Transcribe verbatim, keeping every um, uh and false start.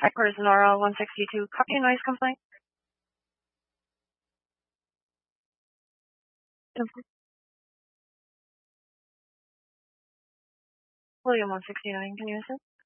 Headquarters Nora one sixty-two, copy noise complaint. William one sixty-nine, can you assist?